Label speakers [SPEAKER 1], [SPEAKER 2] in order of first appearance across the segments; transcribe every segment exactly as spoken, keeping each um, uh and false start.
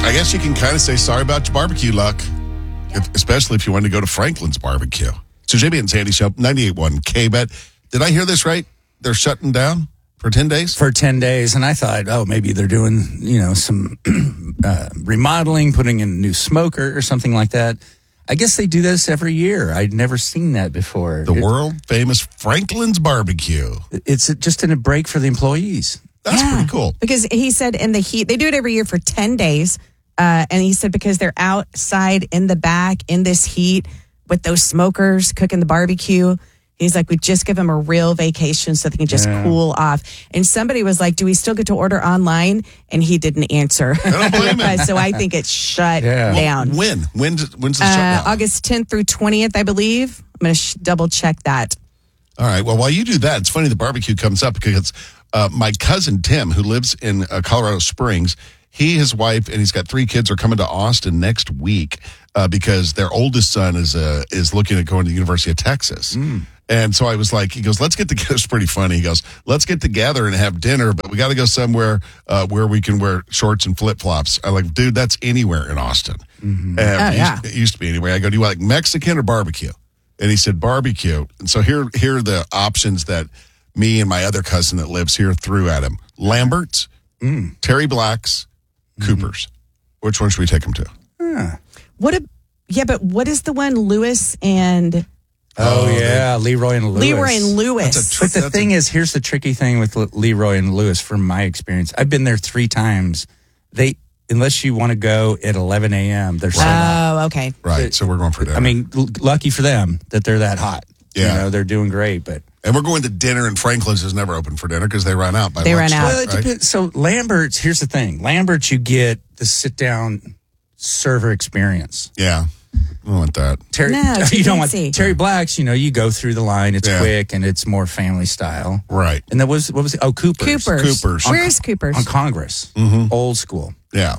[SPEAKER 1] I guess you can kind of say sorry about your barbecue luck, if, especially if you wanted to go to Franklin's Barbecue. So J B and Sandy Show, ninety-eight point one K-Bet. Did I hear this right? They're shutting down for ten days?
[SPEAKER 2] For ten days. And I thought, oh, maybe they're doing, you know, some uh, remodeling, putting in a new smoker or something like that. I guess they do this every year. I'd never seen that before.
[SPEAKER 1] The
[SPEAKER 2] it,
[SPEAKER 1] world famous Franklin's Barbecue.
[SPEAKER 2] It's just in a break for the employees.
[SPEAKER 1] That's
[SPEAKER 3] yeah,
[SPEAKER 1] pretty cool.
[SPEAKER 3] Because he said in the heat, they do it every year for ten days. Uh, and he said because they're outside in the back in this heat with those smokers cooking the barbecue. He's like, we just give them a real vacation so they can just yeah. cool off. And somebody was like, do we still get to order online? And he didn't answer.
[SPEAKER 1] I don't blame him.
[SPEAKER 3] So I think it's shut
[SPEAKER 1] yeah.
[SPEAKER 3] down.
[SPEAKER 1] Well, when? When's, when's the
[SPEAKER 3] uh,
[SPEAKER 1] shutdown?
[SPEAKER 3] August tenth through twentieth, I believe. I'm going to sh- double check that.
[SPEAKER 1] All right. Well, while you do that, it's funny the barbecue comes up because uh, my cousin Tim, who lives in uh, Colorado Springs, he, his wife, and he's got three kids are coming to Austin next week uh, because their oldest son is uh, is looking at going to the University of Texas. Mm. And so I was like, he goes, let's get together. It's pretty funny. He goes, let's get together and have dinner, but we got to go somewhere uh, where we can wear shorts and flip flops. I'm like, dude, that's anywhere in Austin. Mm-hmm. And
[SPEAKER 3] oh,
[SPEAKER 1] it,
[SPEAKER 3] yeah.
[SPEAKER 1] used, it used to be anywhere. I go, do you like Mexican or barbecue? And he said barbecue. And so here, here are the options that me and my other cousin that lives here threw at him: Lambert's, mm. Terry Black's, mm. Cooper's. Which one should we take him to?
[SPEAKER 3] Huh. What a yeah, but what is the one Lewis and?
[SPEAKER 2] Oh, oh yeah, they, Leroy and Lewis.
[SPEAKER 3] Leroy and Lewis.
[SPEAKER 2] Tr- but the thing a- is, here's the tricky thing with Le- Leroy and Lewis. From my experience, I've been there three times. They, unless you want to go at eleven a.m., they're sold out.
[SPEAKER 3] Oh, okay.
[SPEAKER 1] Right. So we're going for dinner.
[SPEAKER 2] I mean, l- lucky for them that they're that hot. Yeah, you know, they're doing great. But
[SPEAKER 1] and we're going to dinner, and Franklin's is never open for dinner because they run out by
[SPEAKER 3] they run out.
[SPEAKER 2] Well, it
[SPEAKER 1] right?
[SPEAKER 2] depends. So Lambert's, here's the thing: Lambert's, you get the sit down server experience.
[SPEAKER 1] Yeah. I don't want that.
[SPEAKER 2] Terry,
[SPEAKER 3] no,
[SPEAKER 2] you don't want
[SPEAKER 3] see.
[SPEAKER 2] Terry Black's. You know, you go through the line. It's
[SPEAKER 1] yeah.
[SPEAKER 2] quick and it's more family style.
[SPEAKER 1] Right.
[SPEAKER 2] And that was what was it? Oh, Cooper's.
[SPEAKER 3] Coopers.
[SPEAKER 1] Coopers.
[SPEAKER 3] Where's Coopers?
[SPEAKER 2] On Congress.
[SPEAKER 1] Mm-hmm.
[SPEAKER 2] Old school.
[SPEAKER 1] Yeah.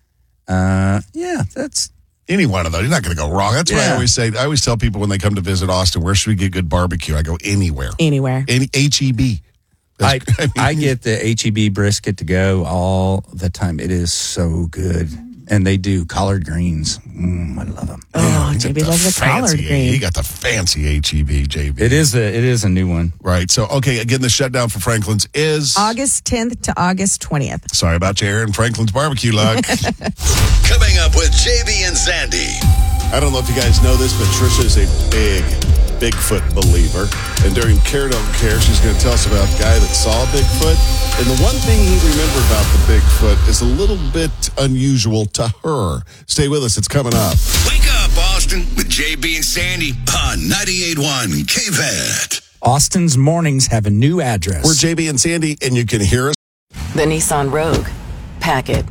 [SPEAKER 2] Uh, yeah. That's
[SPEAKER 1] any one of those. You're not going to go wrong. That's yeah. why I always say. I always tell people when they come to visit Austin, where should we get good barbecue? I go anywhere.
[SPEAKER 3] Anywhere.
[SPEAKER 1] Any H E B.
[SPEAKER 2] I, I, mean, I get the H E B brisket to go all the time. It is so good. And they do collard greens. Mm, I love them.
[SPEAKER 3] Oh, J B loves the collard green.
[SPEAKER 1] He got the fancy H E B, J B.
[SPEAKER 2] It is a it is a new one,
[SPEAKER 1] right? So, okay, again, the shutdown for Franklin's is
[SPEAKER 3] August tenth to August twentieth.
[SPEAKER 1] Sorry about your Aaron Franklin's barbecue luck.
[SPEAKER 4] Coming up with J B and Sandy.
[SPEAKER 1] I don't know if you guys know this, but Trisha is a big Bigfoot believer. And during Care Don't Care, she's going to tell us about the guy that saw Bigfoot. And the one thing he remembered about the Bigfoot is a little bit unusual to her. Stay with us. It's coming up.
[SPEAKER 4] Wake up, Austin, with J B and Sandy on ninety-eight point one K-Bet.
[SPEAKER 2] Austin's mornings have a new address.
[SPEAKER 1] We're J B and Sandy, and you can hear us.
[SPEAKER 5] The Nissan Rogue. Pack it.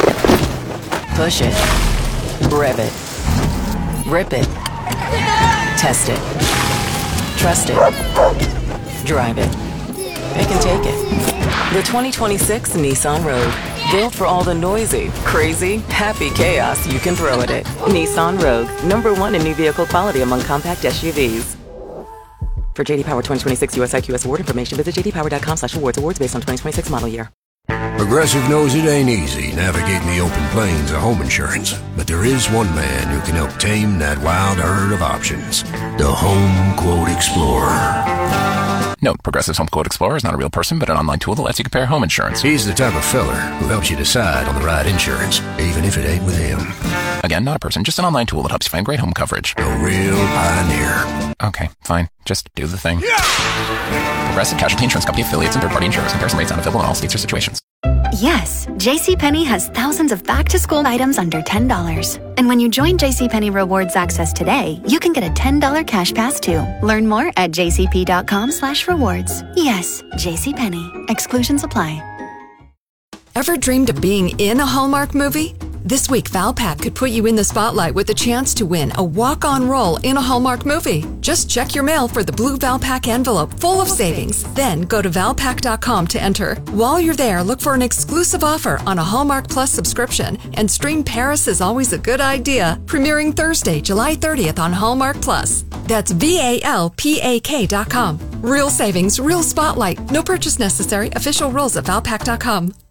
[SPEAKER 5] Push it. Rev it. Rip it. Test it. Trust it. Drive it. It can take it. The twenty twenty-six Nissan Rogue. Built for all the noisy, crazy, happy chaos you can throw at it. Nissan Rogue. Number one in new vehicle quality among compact S U Vs. For J D Power twenty twenty-six U S I Q S award information, visit j d power dot com slash awards. Awards based on twenty twenty-six model year.
[SPEAKER 6] Progressive knows it ain't easy navigating the open plains of home insurance, but there is one man who can help tame that wild herd of options. The Home Quote Explorer.
[SPEAKER 7] Note, Progressive's Home Quote Explorer is not a real person, but an online tool that lets you compare home insurance.
[SPEAKER 6] He's the type of feller who helps you decide on the right insurance, even if it ain't with him.
[SPEAKER 7] Again, not a person, just an online tool that helps you find great home coverage.
[SPEAKER 6] A real pioneer.
[SPEAKER 7] Okay, fine. Just do the thing. Yeah! Progressive Casualty Insurance Company affiliates and third-party insurers. Comparison rates not available in all states or situations.
[SPEAKER 8] Yes, JCPenney has thousands of back-to-school items under ten dollars. And when you join JCPenney Rewards Access today, you can get a ten dollars cash pass too. Learn more at jcp.com slash rewards. Yes, JCPenney. Exclusions apply.
[SPEAKER 9] Ever dreamed of being in a Hallmark movie? This week, Valpak could put you in the spotlight with a chance to win a walk-on role in a Hallmark movie. Just check your mail for the blue Valpak envelope full of savings. Then go to valpak dot com to enter. While you're there, look for an exclusive offer on a Hallmark Plus subscription and stream Paris is Always a Good Idea, premiering Thursday, July thirtieth on Hallmark Plus. That's V A L P A K dot com. Real savings, real spotlight. No purchase necessary. Official rules at valpak dot com.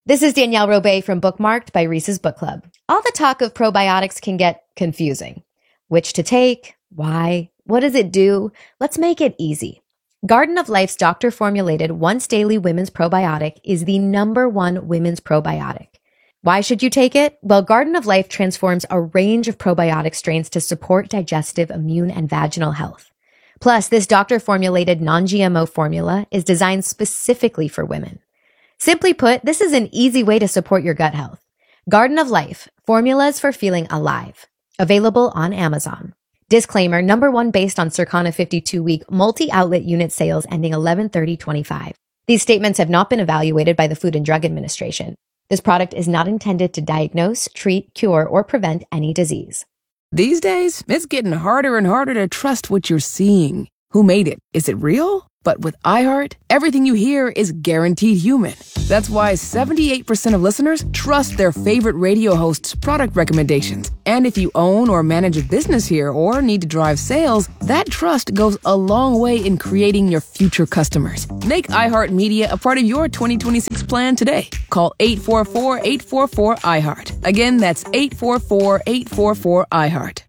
[SPEAKER 10] This is Danielle Robay from Bookmarked by Reese's Book Club. All the talk of probiotics can get confusing. Which to take? Why? What does it do? Let's make it easy. Garden of Life's doctor-formulated once daily women's probiotic is the number one women's probiotic. Why should you take it? Well, Garden of Life transforms a range of probiotic strains to support digestive, immune, and vaginal health. Plus, this doctor-formulated non-G M O formula is designed specifically for women. Simply put, this is an easy way to support your gut health. Garden of Life, formulas for feeling alive. Available on Amazon. Disclaimer, number one based on Circana fifty-two week multi-outlet unit sales ending eleven thirty twenty-five. These statements have not been evaluated by the Food and Drug Administration. This product is not intended to diagnose, treat, cure, or prevent any disease.
[SPEAKER 11] These days, it's getting harder and harder to trust what you're seeing. Who made it? Is it real? But with iHeart, everything you hear is guaranteed human. That's why seventy-eight percent of listeners trust their favorite radio host's product recommendations. And if you own or manage a business here or need to drive sales, that trust goes a long way in creating your future customers. Make iHeartMedia a part of your twenty twenty-six plan today. Call eight four four, eight four four, iHeart. Again, that's eight four four, eight four four, iHeart.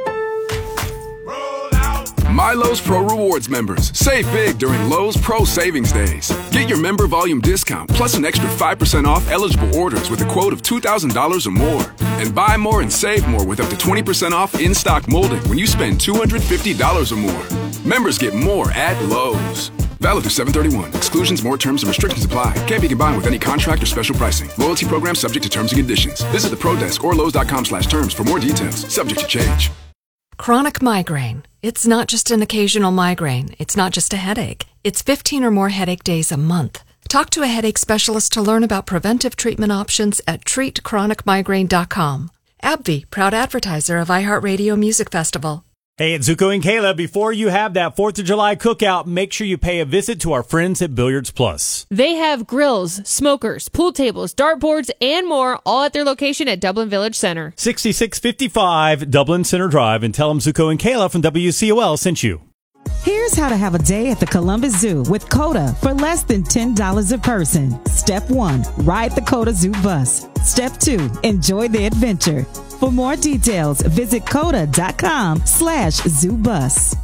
[SPEAKER 12] My Lowe's Pro Rewards members, save big during Lowe's Pro Savings Days. Get your member volume discount plus an extra five percent off eligible orders with a quote of two thousand dollars or more. And buy more and save more with up to twenty percent off in-stock molding when you spend two hundred fifty dollars or more. Members get more at Lowe's. Valid through seven thirty-one. Exclusions, more terms, and restrictions apply. Can't be combined with any contract or special pricing. Loyalty program subject to terms and conditions. Visit the Pro Desk or Lowe's.com slash terms for more details. Subject to change.
[SPEAKER 9] Chronic migraine. It's not just an occasional migraine. It's not just a headache. It's fifteen or more headache days a month. Talk to a headache specialist to learn about preventive treatment options at treat chronic migraine dot com. AbbVie, proud advertiser of iHeartRadio Music Festival.
[SPEAKER 13] Hey, it's Zuko and Kayla. Before you have that fourth of July cookout, make sure you pay a visit to our friends at Billiards Plus.
[SPEAKER 14] They have grills, smokers, pool tables, dartboards, and more, all at their location at Dublin Village Center.
[SPEAKER 13] sixty-six fifty-five Dublin Center Drive, and tell them Zuko and Kayla from W C O L sent you.
[SPEAKER 15] Here's how to have a day at the Columbus Zoo with COTA for less than ten dollars a person. Step one, ride the COTA Zoo bus. Step two, enjoy the adventure. For more details, visit coda.com slash zoo bus.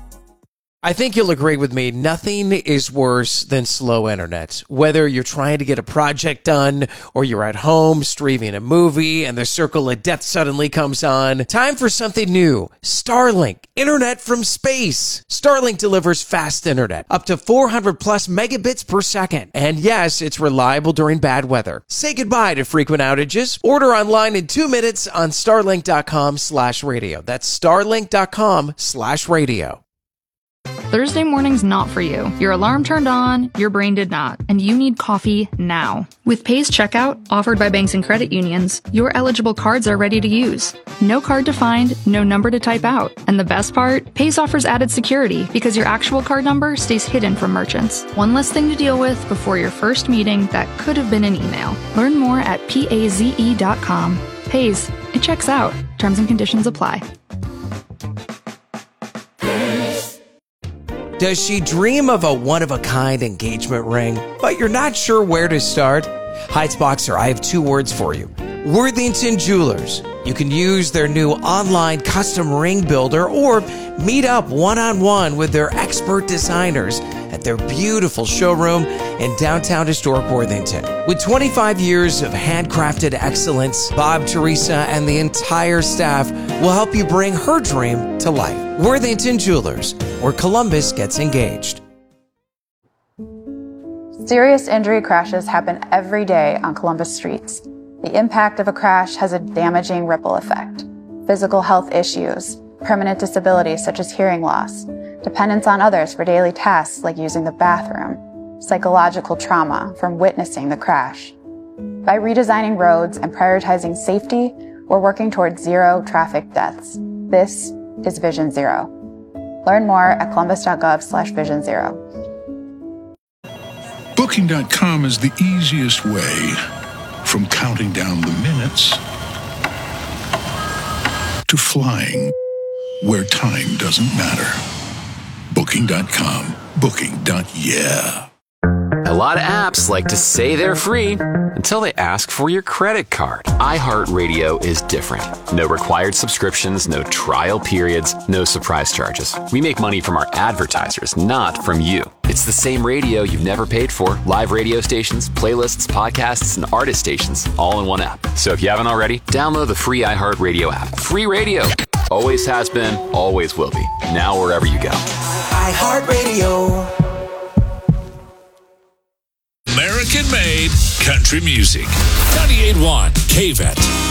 [SPEAKER 16] I think you'll agree with me, nothing is worse than slow internet. Whether you're trying to get a project done or you're at home streaming a movie and the circle of death suddenly comes on, time for something new. Starlink, internet from space. Starlink delivers fast internet, up to four hundred plus megabits per second. And yes, it's reliable during bad weather. Say goodbye to frequent outages. Order online in two minutes on starlink.com slash radio. That's starlink.com slash radio.
[SPEAKER 17] Thursday morning's not for you. Your alarm turned on, your brain did not, and you need coffee now. With Pace Checkout, offered by banks and credit unions, your eligible cards are ready to use. No card to find, no number to type out. And the best part? Pace offers added security because your actual card number stays hidden from merchants. One less thing to deal with before your first meeting that could have been an email. Learn more at paze dot com. Pace, it checks out. Terms and conditions apply.
[SPEAKER 16] Does she dream of a one-of-a-kind engagement ring, but you're not sure where to start? Heights-Boxer, I have two words for you. Worthington Jewelers. You can use their new online custom ring builder or meet up one-on-one with their expert designers at their beautiful showroom in downtown historic Worthington. With twenty-five years of handcrafted excellence, Bob, Teresa, and the entire staff will help you bring her dream to life. Worthington Jewelers, where Columbus gets engaged.
[SPEAKER 18] Serious injury crashes happen every day on Columbus streets. The impact of a crash has a damaging ripple effect. Physical health issues, permanent disabilities such as hearing loss, dependence on others for daily tasks like using the bathroom, psychological trauma from witnessing the crash. By redesigning roads and prioritizing safety, we're working towards zero traffic deaths. This is Vision Zero. Learn more at columbus.gov slash vision zero.
[SPEAKER 19] Booking dot com is the easiest way from counting down the minutes to flying where time doesn't matter. Booking dot com. Booking. Yeah.
[SPEAKER 20] lot of apps like to say they're free until they ask for your credit card. iHeartRadio is different. No required subscriptions, no trial periods, no surprise charges. We make money from our advertisers, not from you. It's the same radio you've never paid for. Live radio stations, playlists, podcasts, and artist stations, all in one app. So if you haven't already, download the free iHeartRadio app. Free radio. Always has been, always will be. Now wherever you go.
[SPEAKER 21] iHeartRadio.
[SPEAKER 22] American-made country music. ninety-eight point one K V E T.